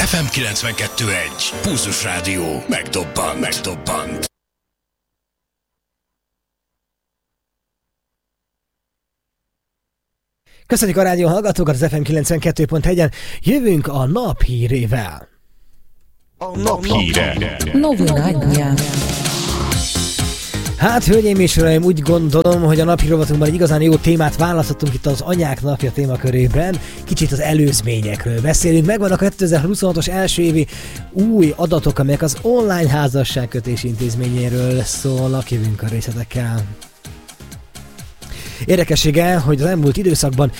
FM 92.1. Pulzus Rádió. Megdobbant. Köszönjük a rádió hallgatókat az FM 92.1-en. Jövünk a naphírével. A naphíre. Novinadja. Hát, hölgyeim és uraim, úgy gondolom, hogy a napi rovatunkban egy igazán jó témát választottunk itt az Anyák Napja témakörében. Kicsit az előzményekről beszélünk. Megvannak a 2026-os első évi új adatok, amelyek az online házasságkötés intézményéről szólnak. Jövünk a részletekkel. Érdekessége, hogy az elmúlt időszakban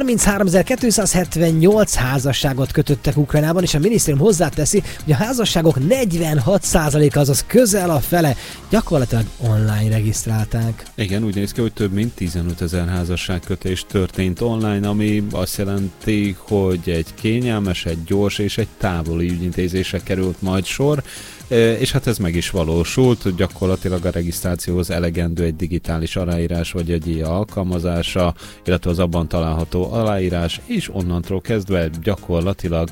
33.278 házasságot kötöttek Ukrajnában, és a minisztérium hozzáteszi, hogy a házasságok 46%-a, azaz közel a fele gyakorlatilag online regisztrálták. Igen, úgy néz ki, hogy több mint 15 000 házasságkötés történt online, ami azt jelenti, hogy egy kényelmes, egy gyors és egy távoli ügyintézésre került majd sor, és hát ez meg is valósult, gyakorlatilag a regisztrációhoz elegendő egy digitális aláírás vagy egy alkalmazása, illetve az abban található aláírás, és onnantól kezdve gyakorlatilag,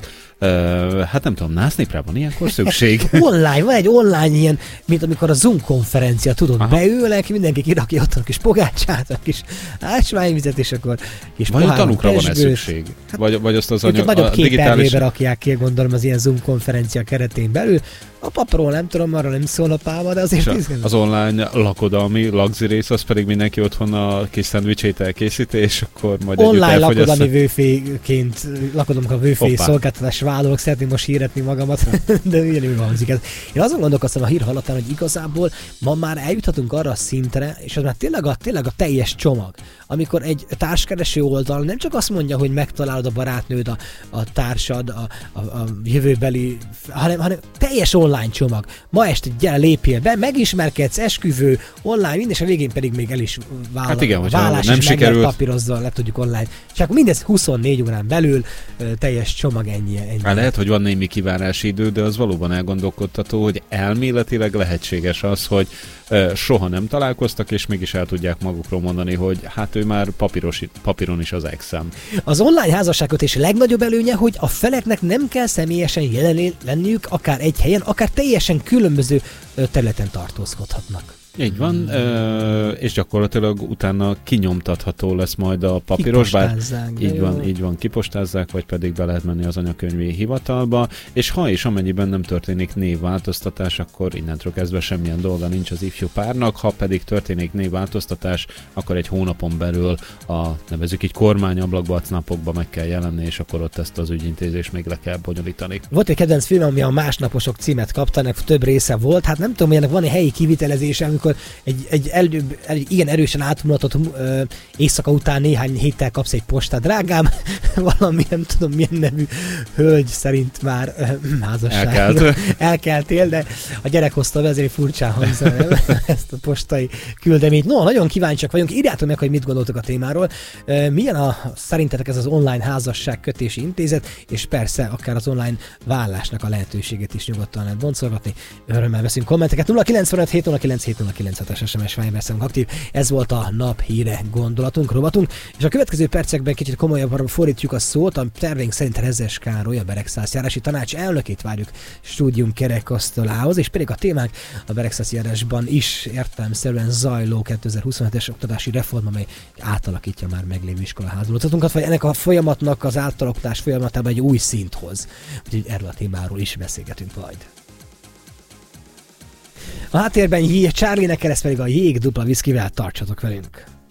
hát nem tudom, násznépre van ilyenkor szükség? Online, van egy online ilyen, mint amikor a Zoom konferencia, tudod, aha, beülnek, mindenki kirakja ott a kis pogácsát, a kis ásványvizet, és akkor kis vagy a tanukra van-e szükség? Hát, vagy azt az nagyobb a digitális... rakják ki, gondolom, az ilyen Zoom konferencia keretén belül. A papról nem tudom, arra nem szól a pálma, de azért az online lakodalmi lagzi rész, az pedig mindenki otthon a kis szendvicsét elkészíti, és akkor majd online lakodalmi vőféként lakodom a vőfé szolgáltatás vállalok, szeretném most híretni magamat, de ugyanúgy hangzik ez. Én azon gondolkoztam a hír hallatán, hogy igazából ma már eljuthatunk arra a szintre, és az már tényleg a teljes csomag, amikor egy társkereső oldal nem csak azt mondja, hogy megtalálod a barátnőd, a társad, a jövőbeli, hanem teljes online csomag. Ma este gyere, lépjél be, megismerkedsz, esküvő, online, és a végén pedig még el is vállal. Hát igen, vállás nem is sikerült. Papírozva le tudjuk online. És akkor mindez 24 órán belül teljes csomag ennyi. Hát lehet, hogy van némi kivárási idő, de az valóban elgondolkodtató, hogy elméletileg lehetséges az, hogy soha nem találkoztak, és mégis el tudják magukról mondani, hogy hát ő már papíron is az ex-em. Az online házasságkötés legnagyobb előnye, hogy a feleknek nem kell személyesen jelen lenniük, akár egy helyen, akár teljesen különböző területen tartózkodhatnak. Így van, és gyakorlatilag utána kinyomtatható lesz majd a papíros, bár így van, kipostázzák, vagy pedig be lehet menni az anyakönyvi hivatalba, és ha és amennyiben nem történik névváltoztatás, akkor innentől kezdve semmilyen dolga nincs az ifjú párnak, ha pedig történik névváltoztatás, akkor egy hónapon belül a nevezzük így kormányablakba, napokba meg kell jelenni, és akkor ott ezt az ügyintézést még le kell bonyolítani. Volt egy kedvenc film, ami a Másnaposok címet kapta, ennek több része volt, hát nem tudom, hogy ennek van egy helyi kivitelezése, amikor egy igen erősen átmulatott éjszaka után néhány héttel kapsz egy postát. Drágám, valami nem tudom milyen nevű hölgy szerint már házasságra elkeltél, de a gyerek hozta be, ezért furcsán hangzol ezt a postai küldeményt. No, nagyon kíváncsiak vagyunk, írjátok meg, hogy mit gondoltok a témáról. Milyen szerintetek ez az online házasságkötési intézet, és persze akár az online vállásnak a lehetőségét is nyugodtan lehet boncolgatni. Örömmel veszünk kommenteket. 0957 09 709-es SMS Viber-számunk aktív. Ez volt a nap híre gondolatunk, rovatunk, és a következő percekben kicsit komolyabban fordítjuk a szót. A terveink szerint Rezes Károly, a Beregszász járási tanács elnökét várjuk stúdium kerekasztalához, és pedig a témák a Beregszász járásban is értelemszerűen zajló 2027-es oktatási reform, amely átalakítja már meglévő iskolaházulatunkat, vagy ennek a folyamatnak az átalakítás folyamatában egy új szint hoz. Úgyhogy erről a témáról is beszélgetünk majd. A háttérben Charlie-nek, ez pedig a Jég dupla viszkivel, tartsatok velünk!